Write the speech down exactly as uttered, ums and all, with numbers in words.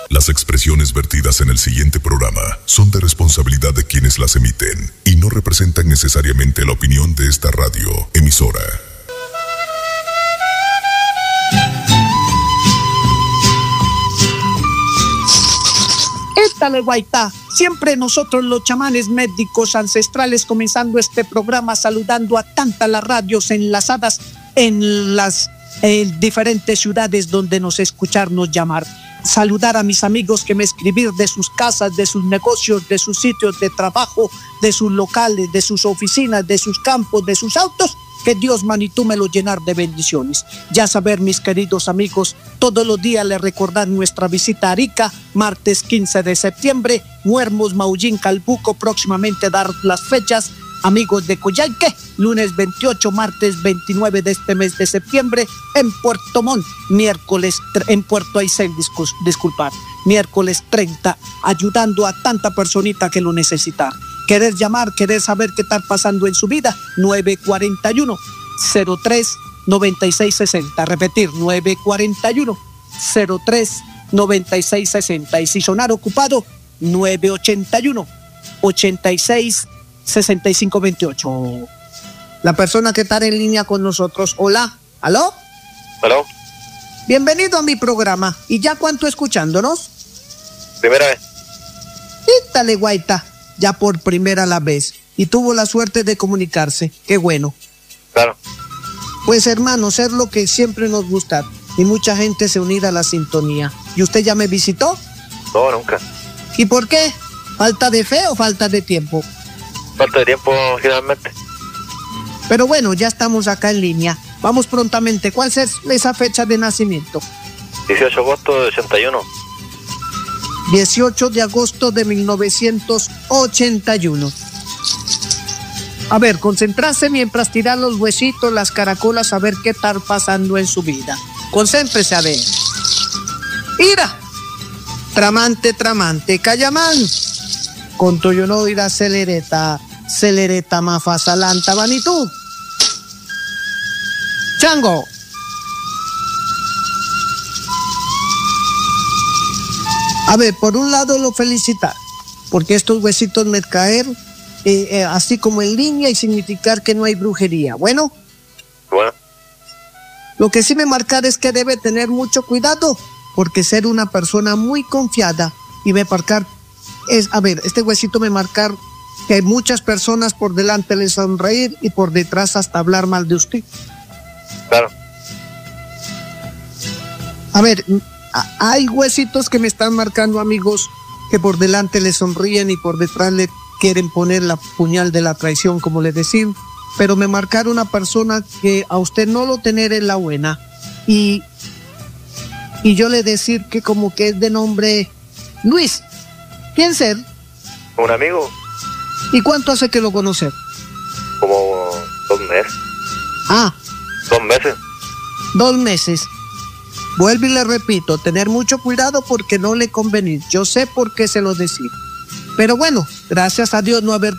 Las expresiones vertidas en el siguiente programa son de responsabilidad de quienes las emiten y no representan necesariamente la opinión de esta radio emisora. Éstale, guaita. Siempre nosotros los chamanes médicos ancestrales comenzando este programa saludando a tantas las radios enlazadas en las eh, diferentes ciudades donde nos escucharnos llamar. Saludar a mis amigos que me escribir de sus casas, de sus negocios, de sus sitios de trabajo, de sus locales, de sus oficinas, de sus campos, de sus autos. Que Dios, manitú, me lo llenar de bendiciones. Ya saber, mis queridos amigos, todos los días les recordar nuestra visita a Arica, martes quince de septiembre, Muermos, Maullín, Calbuco, próximamente dar las fechas. Amigos de Coyhaique, lunes veintiocho, martes veintinueve de este mes de septiembre, en Puerto Montt, miércoles, en Puerto Aysén, disculpar, miércoles treinta, ayudando a tanta personita que lo necesita. Querer llamar, querer saber qué está pasando en su vida, nueve cuatro uno, cero tres, nueve seis seis cero. Repetir, nueve cuatro uno, cero tres, nueve seis seis cero. Y si sonar ocupado, nueve ocho uno, ocho seis, sesenta y cinco veintiocho. La persona que está en línea con nosotros. Hola, ¿aló? ¿Aló? Bienvenido a mi programa. ¿Y ya cuánto escuchándonos? Primera vez. Dale, guaita. Ya por primera la vez. Y tuvo la suerte de comunicarse. Qué bueno. Claro. Pues hermano, ser lo que siempre nos gusta. Y mucha gente se unirá a la sintonía. ¿Y usted ya me visitó? No, nunca. ¿Y por qué? ¿Falta de fe o falta de tiempo? Falta de tiempo, generalmente. Pero bueno, ya estamos acá en línea. Vamos prontamente. ¿Cuál es esa fecha de nacimiento? dieciocho de agosto de ochenta y uno. dieciocho de agosto de mil novecientos ochenta y uno. A ver, concentrarse mientras tirar los huesitos, las caracolas, a ver qué está pasando en su vida. Concéntrese, a ver. ¡Ira! Tramante, tramante, Cayamán. Con tuyo no irá celereta, celereta mafasalanta, vanitú. Chango. A ver, por un lado lo felicitar, porque estos huesitos me caer eh, eh, así como en línea y significar que no hay brujería. Bueno. Bueno. Lo que sí me marcar es que debe tener mucho cuidado, porque ser una persona muy confiada y me marcar es, a ver, este huesito me marcar que hay muchas personas por delante le sonreír y por detrás hasta hablar mal de usted. Claro. A ver, hay huesitos que me están marcando, amigos, que por delante le sonríen y por detrás le quieren poner la puñal de la traición, como le decir, pero me marcaron una persona que a usted no lo tener en la buena y, y yo le decir que como que es de nombre Luis. ¿Quién ser? Un amigo. ¿Y cuánto hace que lo conocer? Como dos meses. Ah. Dos meses. Dos meses. Vuelvo y le repito, tener mucho cuidado porque no le convenir. Yo sé por qué se lo decía. Pero bueno, gracias a Dios no haber